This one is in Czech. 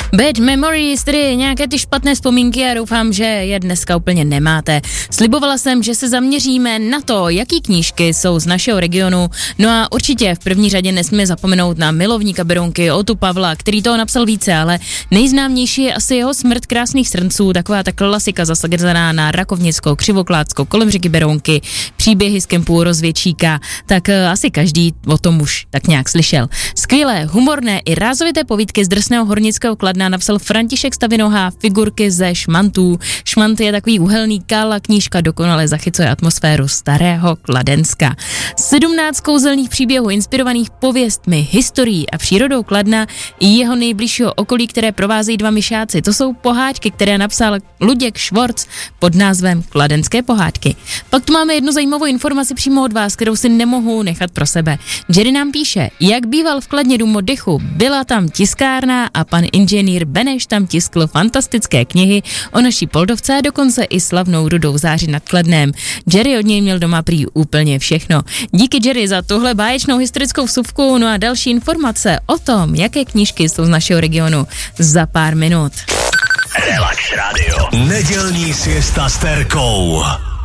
Bad memories, tedy nějaké ty špatné vzpomínky a doufám, že je dneska úplně nemáte. Slibovala jsem, že se zaměříme na to, jaký knížky jsou z našeho regionu. No a určitě v první řadě nesmíme zapomenout na milovníka Berounky Otu Pavla, který toho napsal více, ale nejznámější je asi jeho Smrt krásných srnců, taková ta klasika zasazená na Rakovnickou, Křivoklátskou, kolem řeky Berounky, příběhy z kempu Rozvědčíka, tak asi každý o tom už tak nějak slyšel. Skvělé, humorné i rázovité povídky z drsného hornického Kladna napsal František Stavinoha, figurky ze šmantů. Šmant je takový uhelný kal a knížka dokonale zachycuje atmosféru starého Kladenska. 17 kouzelných příběhů inspirovaných pověstmi, historií a přírodou Kladna i jeho nejbližšího okolí, které provázejí dva myšáci. To jsou pohádky, které napsal Luděk Švorc pod názvem Kladenské pohádky. Pak tu máme jednu zajímavou informaci přímo od vás, kterou si nemohu nechat pro sebe. Jerry nám píše, jak býval v Kladně dům oddechu, byla tam tiskárna a pan inženýr Beneš tam tiskl fantastické knihy o naší Poldovce a dokonce i slavnou Rudou záři nad Kladnem. Jerry od něj měl doma prý úplně všechno. Díky Jerry za tuhle báječnou historickou vsuvku, no a další informace o tom, jaké knížky jsou z našeho regionu za pár minut. Relax Radio. Nedělní siesta s Terkou.